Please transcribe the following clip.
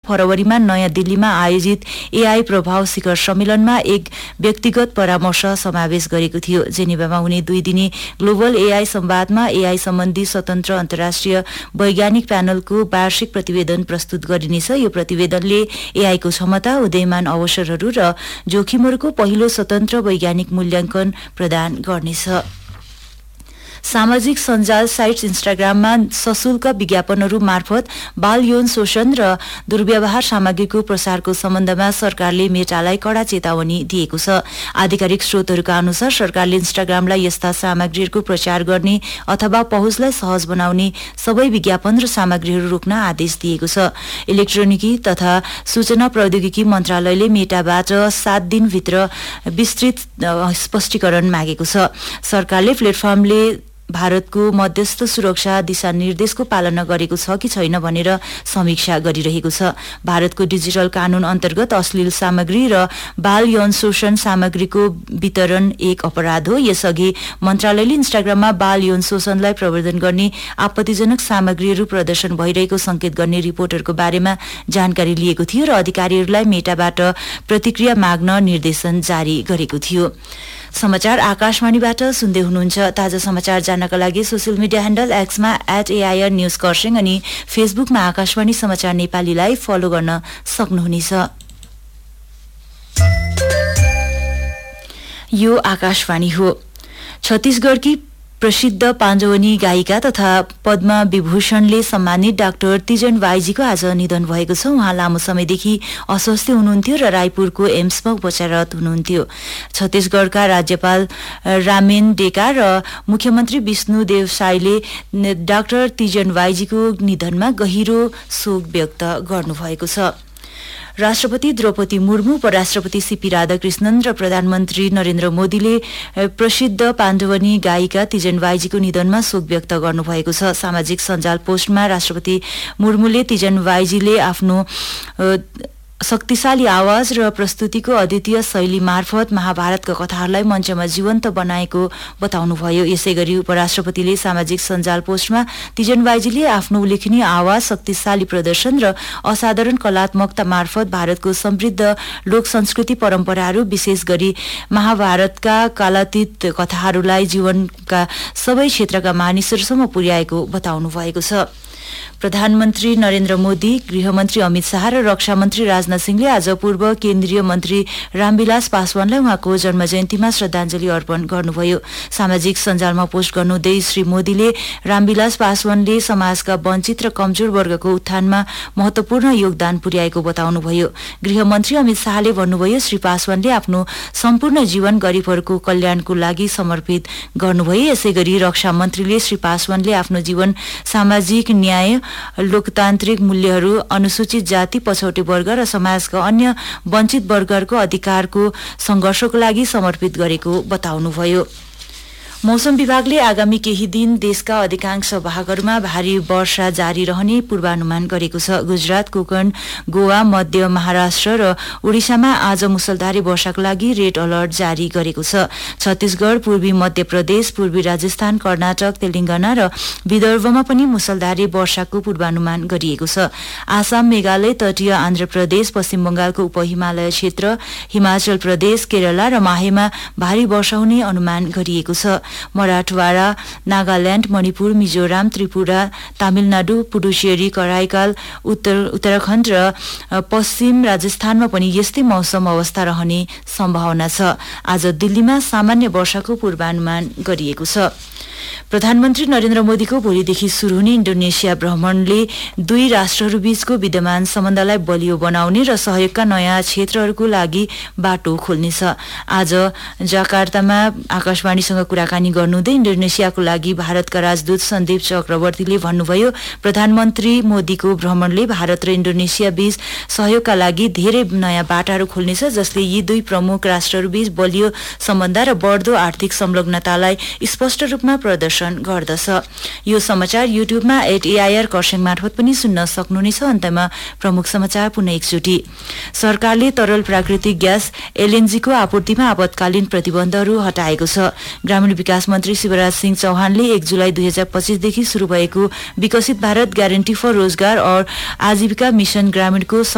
फरवरीमा नयाँ दिल्लीमा आयोजित एआई प्रभाव शिखर सम्मेलनमा एक व्यक्तिगत परामर्श समावेश गरेको थियो। जेनेभामा हुने 2 दिने ग्लोबल एआई संवादमा एआई सम्बन्धी स्वतन्त्र अन्तर्राष्ट्रिय वैज्ञानिक प्यानलको वार्षिक प्रतिवेदन प्रस्तुत गरिनेछ। यो प्रतिवेदनले एआईको क्षमता, उदयमान अवसरहरू र जोखिमहरूको पहिलो स्वतन्त्र वैज्ञानिक मूल्याङ्कन प्रदान गर्नेछ। सामाजिक सञ्जाल साइट्स इन्स्टाग्राममा सशुल्क विज्ञापनहरू मार्फत बाल यौन शोषण र दुर्व्यवहार सामग्रीको प्रसारको सम्बन्धमा सरकारले मेटालाई कड़ा चेतावनी दिएको छ। आधिकारिक स्रोतहरूका अनुसार सरकारले इन्स्टाग्रामलाई यस्ता सामग्रीहरूको प्रचार गर्ने अथवा पहुँचलाई सहज बनाउने सबै विज्ञापन र सामग्रीहरू रोक्न आदेश दिएको छ। इलेक्ट्रोनिकी तथा सूचना प्रौद्योगिकी मन्त्रालयले मेटाबाट 7 दिनभित्र विस्तृत स्पष्टीकरण मागेको छ। सरकारले प्लेटफर्मले भारतको मध्यस्थ सुरक्षा दिशानिर्देशको पालना गरेको छ कि छैन भनेर समीक्षा गरिरहेको छ। भारतको डिजिटल कानून अन्तर्गत अश्लील सामग्री र बाल यौन शोषण सामग्रीको वितरण एक अपराध हो। यसअघि मन्त्रालयले इन्स्टाग्राममा बाल यौन शोषणलाई प्रवर्धन गर्ने आपत्तिजनक सामग्रीहरू प्रदर्शन भइरहेको संकेत गर्ने रिपोर्टहरूको बारेमा जानकारी लिएको थियो र अधिकारीहरूलाई मेटाबाट प्रतिक्रिया माग्न निर्देशन जारी गरेको थियो। समाचार आकाशवाणीबाट सुन्दै हुनुहुन्छ। ताजा समाचार जान्नका लागि social media handle एक्समा @AIR news Kurseong अनि फेसबुकमा आकाशवाणी समाचार नेपालीलाई फलो गर्न सक्नुहुनेछ। यो आकाशवाणी हो। छत्तीसगढ़की प्रसिद्ध पाण्डवनी गायिका तथा पद्म विभूषणले सम्मानित डाक्टर तिजन वाइजीको आज निधन भएको छ। उहाँ लामो समयदेखि अस्वस्थ हुनुहुन्थ्यो र रायपुरको एम्समा उपचाररत हुनुहुन्थ्यो। छत्तीसगढ़का राज्यपाल रामेन डेका र मुख्यमन्त्री विष्णुदेव साईले डाक्टर तिजन वाइजीको निधनमा गहिरो शोक व्यक्त गर्नुभएको छ। राष्ट्रपति द्रौपदी मुर्मू, उपराष्ट्रपति सीपी राधाकृष्णन र प्रधानमन्त्री नरेन्द्र मोदीले प्रसिद्ध पाण्डवनी गायिका तिजन वाइजीको निधनमा शोक व्यक्त गर्नुभएको छ। सामाजिक सञ्जाल पोस्टमा राष्ट्रपति मुर्मूले तिजन वाइजीले आफ्नो शक्तिशाली आवाज र प्रस्तुतिको अद्वितीय शैली मार्फत महाभारतका कथाहरूलाई मञ्चमा जीवन्त बनाएको बताउनुभयो। यसैगरी उपराष्ट्रपतिले सामाजिक सञ्जाल पोस्टमा तिजन वाइजीले आफ्नो उल्लेखनीय आवाज, शक्तिशाली प्रदर्शन र असाधारण कलात्मकता मार्फत भारतको समृद्ध लोक संस्कृति परम्पराहरू, विशेष गरी महाभारतका कालातीत कथाहरूलाई जीवनका सबै क्षेत्रका मानिसहरूसम्म पुर्याएको बताउनु भएको छ। प्रधानमन्त्री नरेन्द्र मोदी, गृहमन्त्री अमित शाह र रक्षा मन्त्री राजनाथ सिंहले आज पूर्व केन्द्रीय मन्त्री रामविलास पासवानलाई उहाँको जन्मजयन्तीमा श्रद्धाञ्जली अर्पण गर्नुभयो। सामाजिक सञ्जालमा पोस्ट गर्नुहुँदै श्री मोदीले रामविलास पासवानले समाजका वञ्चित र कमजोर वर्गको उत्थानमा महत्वपूर्ण योगदान पुर्याएको बताउनुभयो। गृहमन्त्री अमित शाहले भन्नुभयो, श्री पासवानले आफ्नो सम्पूर्ण जीवन गरीबहरूको कल्याणको लागि समर्पित गर्नुभयो। यसैगरी रक्षा मन्त्रीले श्री पासवानले आफ्नो जीवन सामाजिक न्याय, लोकतान्त्रिक मूल्यहरू, अनुसूचित जाति, पछौटे वर्ग र समाजका अन्य वञ्चित वर्गहरूको अधिकारको संघर्षको लागि समर्पित गरेको बताउनुभयो। मौसम विभागले आगामी केही दिन देशका अधिकांश भागहरूमा भारी वर्षा जारी रहने पूर्वानुमान गरेको छ। गुजरात, कोंकण, गोवा, मध्य महाराष्ट्र र ओडिसामा आज मुसलधारे वर्षाको लागि रेड अलर्ट जारी गरेको छ। छत्तीसगढ़, पूर्वी मध्य प्रदेश, पूर्वी राजस्थान, कर्नाटक, तेलंगाना र विदर्भमा पनि मुसलधारे वर्षाको पूर्वानुमान गरिएको छ। आसाम, मेघालय, तटीय आन्ध्र प्रदेश, पश्चिम बंगालको उपहिमालय क्षेत्र, हिमाचल प्रदेश, केरला र माहेमा भारी वर्षा हुने अनुमान गरिएको छ। मराठवाडा, नागाल्याण्ड, मणिपुर, मिजोराम, त्रिपुरा, तमिलनाडु, पुडुचेरी, कराईकाल, उत्तराखण्ड र पश्चिम राजस्थानमा पनि यस्तै मौसम अवस्था रहने सम्भावना छ। आज दिल्लीमा सामान्य वर्षाको पूर्वानुमान गरिएको छ। प्रधानमन्त्री नरेन्द्र मोदीको भोलिदेखि शुरू हुने इन्डोनेसिया भ्रमणले दुई राष्ट्रहरूबीचको विद्यमान सम्बन्धलाई बलियो बनाउने र सहयोगका नयाँ क्षेत्रहरूको लागि बाटो खोल्नेछ। आज जाकार्तामा आकाशवाणीसँग कुराकानी गर्नुहुँदै इन्डोनेसियाको लागि भारतका राजदूत सन्दीप चक्रवर्तीले भन्नुभयो, प्रधानमन्त्री मोदीको भ्रमणले भारत र इन्डोनेसिया बीच सहयोगका लागि धेरै नयाँ बाटाहरू खोल्नेछ, जसले यी दुई प्रमुख राष्ट्रहरूबीच बलियो सम्बन्ध र बढ्दो आर्थिक संलग्नतालाई स्पष्ट रूपमा प्रदर्शन गर्दछ। यो समाचार युट्युबमा @AIR खरसाङ मार्फत पनि सुन्न सक्नुहुनेछ। अन्तमा प्रमुख समाचार पुनः एकचोटि। सरकारले तरल प्राकृतिक ग्यास LNG को आपूर्तिमा आपतकालीन प्रतिबन्धहरू हटाएको छ। ग्रामीण विकास मन्त्री शिवराज सिंह चौहानले 1 जुलाई 2025 देखि शुरू भएको विकसित भारत ग्यारेन्टी फर रोजगार और आजीविका मिशन ग्रामीणको